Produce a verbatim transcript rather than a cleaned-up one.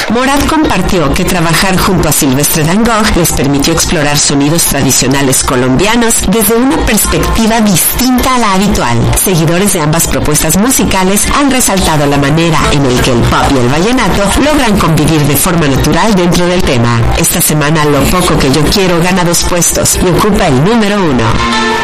Morat compartió que trabajar junto a Silvestre Dangond les permitió explorar sonidos tradicionales colombianos desde una perspectiva distinta a la habitual. Seguidores de ambas propuestas musicales han resaltado la manera en la que el pop y el vallenato logran convivir de forma natural dentro del tema. Esta semana Lo Poco Que Yo Quiero gana dos puestos y ocupa el número uno.